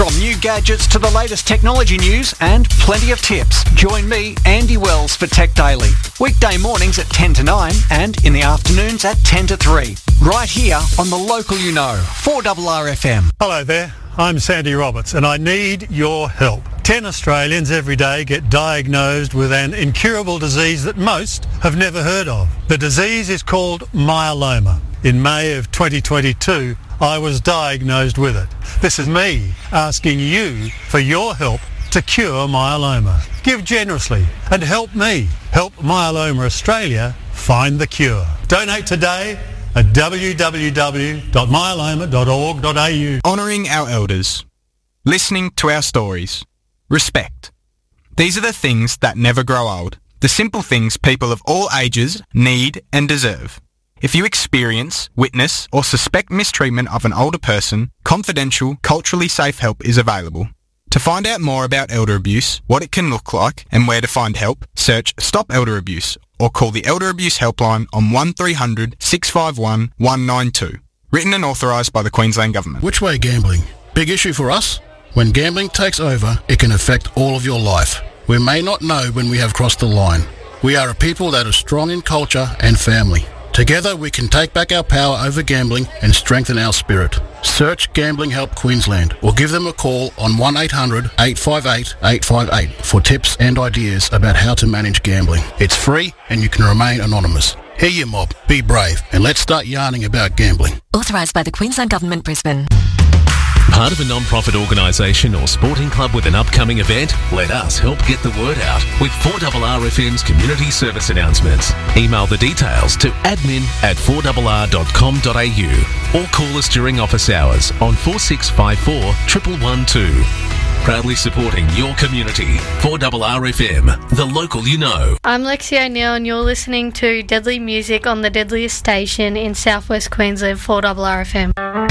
From new gadgets to the latest technology news and plenty of tips, join me, Andy Wells, for Tech Daily. Weekday mornings at 10 to 9 and in the afternoons at 10 to 3. Right here on the local you know, 4RRFM. Hello there, I'm Sandy Roberts and I need your help. 10 Australians every day get diagnosed with an incurable disease that most have never heard of. The disease is called myeloma. In May of 2022, I was diagnosed with it. This is me asking you for your help to cure myeloma. Give generously and help me help Myeloma Australia find the cure. Donate today at www.myeloma.org.au. Honouring our elders. Listening to our stories. Respect. These are the things that never grow old. The simple things people of all ages need and deserve. If you experience, witness or suspect mistreatment of an older person, confidential, culturally safe help is available. To find out more about elder abuse, what it can look like and where to find help, search Stop Elder Abuse or call the Elder Abuse Helpline on 1300 651 192. Written and authorised by the Queensland Government. Which way gambling? Big issue for us? When gambling takes over, it can affect all of your life. We may not know when we have crossed the line. We are a people that are strong in culture and family. Together we can take back our power over gambling and strengthen our spirit. Search Gambling Help Queensland or give them a call on 1800 858 858 for tips and ideas about how to manage gambling. It's free and you can remain anonymous. Hear your mob, be brave, and let's start yarning about gambling. Authorised by the Queensland Government, Brisbane. Part of a non-profit organisation or sporting club with an upcoming event? Let us help get the word out with 4RRFM's community service announcements. Email the details to admin@4rr.com.au or call us during office hours on 4654 1112. Proudly supporting your community. 4RRFM, the local you know. I'm Lexi O'Neill and you're listening to Deadly Music on the deadliest station in southwest Queensland, 4RRFM.